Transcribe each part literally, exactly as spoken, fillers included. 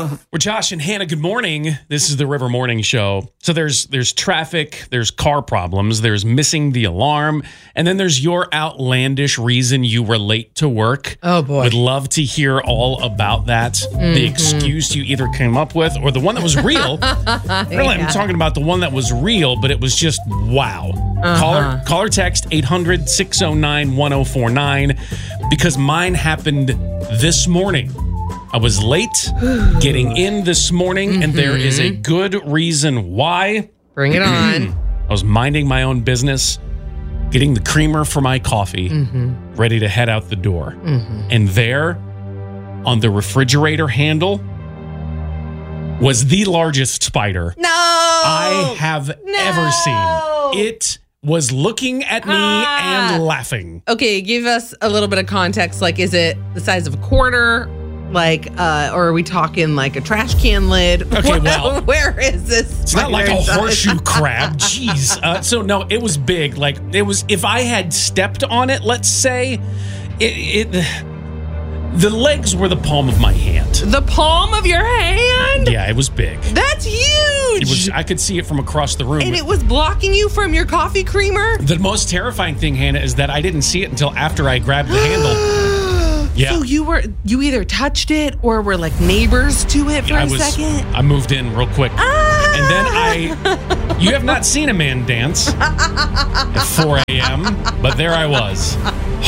We're Josh and Hannah. Good morning. This is the River Morning Show. So there's there's traffic, there's car problems, there's missing the alarm, and then there's your outlandish reason you were late to work. Oh, boy. Would love to hear all about that. Mm-hmm. The excuse you either came up with or the one that was real. Really, yeah. I'm talking about the one that was real, but it was just wow. Uh-huh. Caller, caller text eight hundred, six oh nine, one oh four nine because mine happened this morning. I was late getting in this morning, mm-hmm. and there is a good reason why. Bring it on. I was minding my own business, getting the creamer for my coffee, mm-hmm. ready to head out the door. Mm-hmm. And there, on the refrigerator handle, was the largest spider no! I have no! ever seen. It was looking at me ah! and laughing. Okay, give us a little bit of context. Like, is it the size of a quarter? Like, uh, or are we talking like a trash can lid? Okay, well, where is this? It's not like a horseshoe crab. Jeez. Uh, so no, it was big. Like it was. If I had stepped on it, let's say, it, it the legs were the palm of my hand. The palm of your hand? Yeah, it was big. That's huge. It was. I could see it from across the room. And it was blocking you from your coffee creamer? The most terrifying thing, Hannah, is that I didn't see it until after I grabbed the handle. Yeah. So you were you either touched it or were like neighbors to it for I a was, second? I moved in real quick. Ah! And then I, you have not seen a man dance at four a.m., but there I was.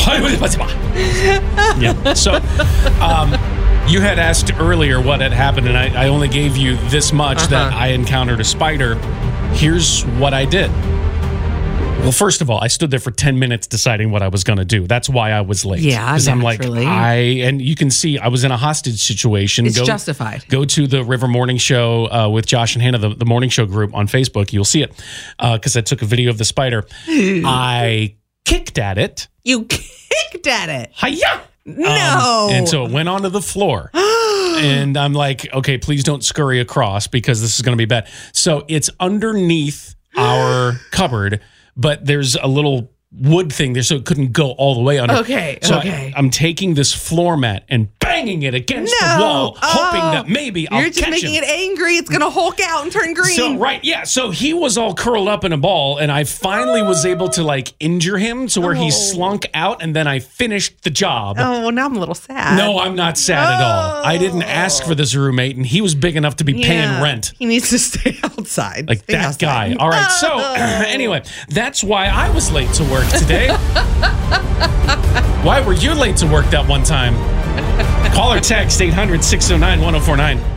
Yeah. So um, you had asked earlier what had happened, and I, I only gave you this much, uh-huh. that I encountered a spider. Here's what I did. Well, first of all, I stood there for ten minutes deciding what I was going to do. That's why I was late. Yeah, because I'm like, I, and you can see I was in a hostage situation. It's go, justified. Go to the River Morning Show uh, with Josh and Hannah, the, the morning show group on Facebook. You'll see it because uh, I took a video of the spider. I kicked at it. You kicked at it? Hiya! No. Um, and so it went onto the floor. And I'm like, okay, please don't scurry across because this is going to be bad. So it's underneath our cupboard. But there's a little wood thing there, so it couldn't go all the way under. Okay, so okay. I, I'm taking this floor mat and banging it against no. the wall, oh. hoping that maybe I'll You're just catch making him. it angry. It's going to hulk out and turn green. So, right, yeah. So he was all curled up in a ball, and I finally was able to, like, injure him to where oh. he slunk out, and then I finished the job. Oh, well, now I'm a little sad. No, I'm not sad oh. at all. I didn't ask for this roommate, and he was big enough to be yeah. paying rent. He needs to stay outside. Like stay that outside. guy. All right, so oh. anyway, that's why I was late to work today. Why were you late to work that one time? Call or text eight hundred, six oh nine, one oh four nine.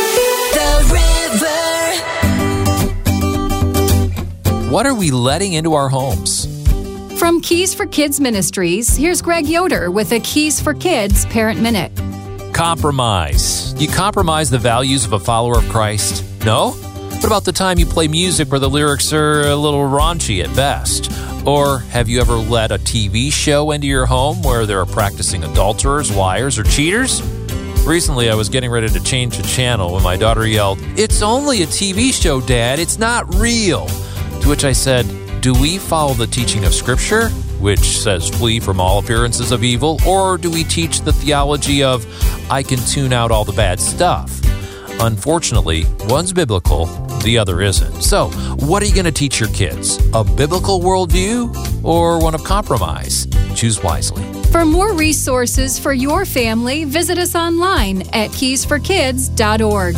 The River. What are we letting into our homes? From Keys for Kids Ministries, here's Greg Yoder with a Keys for Kids Parent Minute. Compromise. You compromise the values of a follower of Christ? No? What about the time you play music where the lyrics are a little raunchy at best? Or have you ever let a T V show into your home where there are practicing adulterers, liars, or cheaters? Recently, I was getting ready to change the channel when my daughter yelled, "It's only a T V show, Dad. It's not real." To which I said, do we follow the teaching of Scripture, which says flee from all appearances of evil, or do we teach the theology of I can tune out all the bad stuff? Unfortunately, one's biblical, the other isn't. So, what are you going to teach your kids? A biblical worldview or one of compromise? Choose wisely. For more resources for your family, visit us online at keys for kids dot org.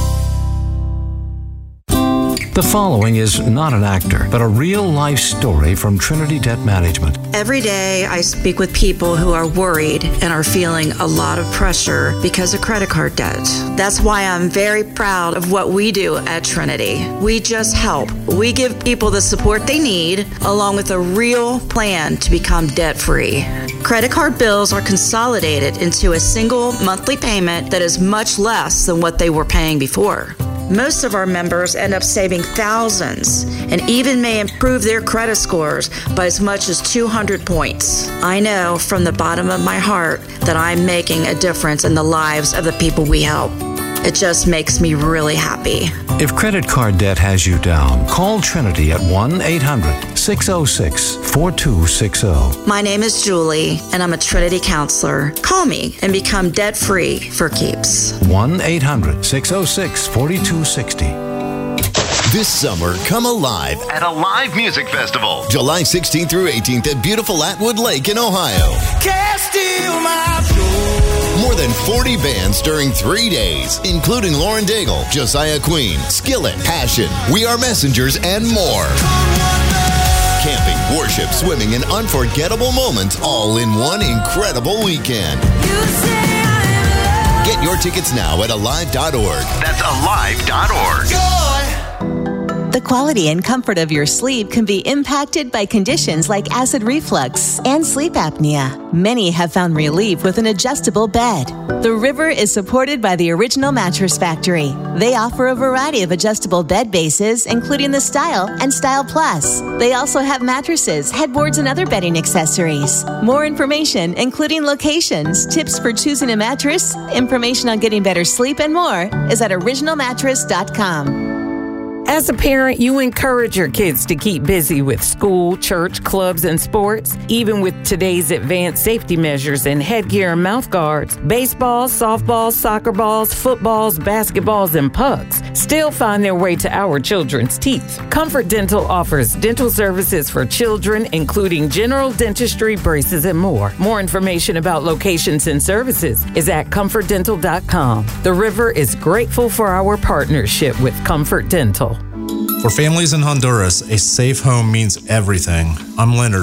The following is not an actor, but a real-life story from Trinity Debt Management. Every day I speak with people who are worried and are feeling a lot of pressure because of credit card debt. That's why I'm very proud of what we do at Trinity. We just help. We give people the support they need, along with a real plan to become debt-free. Credit card bills are consolidated into a single monthly payment that is much less than what they were paying before. Most of our members end up saving thousands and even may improve their credit scores by as much as two hundred points. I know from the bottom of my heart that I'm making a difference in the lives of the people we help. It just makes me really happy. If credit card debt has you down, call Trinity at one eight hundred, six oh six, four two six oh. My name is Julie, and I'm a Trinity counselor. Call me and become debt-free for keeps. one eight hundred, six oh six, four two six oh. This summer, come alive at Alive Music Festival, July sixteenth through eighteenth at beautiful Atwood Lake in Ohio. Can't steal my joy. More than forty bands during three days, including Lauren Daigle, Josiah Queen, Skillet, Passion, We Are Messengers, and more. Camping, worship, swimming, and unforgettable moments all in one incredible weekend. Get your tickets now at alive dot org. That's alive dot org. The quality and comfort of your sleep can be impacted by conditions like acid reflux and sleep apnea. Many have found relief with an adjustable bed. The River is supported by the Original Mattress Factory. They offer a variety of adjustable bed bases, including the Style and Style Plus. They also have mattresses, headboards, and other bedding accessories. More information, including locations, tips for choosing a mattress, information on getting better sleep, and more, is at original mattress dot com. As a parent, you encourage your kids to keep busy with school, church, clubs, and sports. Even with today's advanced safety measures and headgear and mouth guards, baseballs, softballs, soccer balls, footballs, basketballs, and pucks still find their way to our children's teeth. Comfort Dental offers dental services for children, including general dentistry, braces, and more. More information about locations and services is at comfort dental dot com. The River is grateful for our partnership with Comfort Dental. For families in Honduras, a safe home means everything. I'm Leonard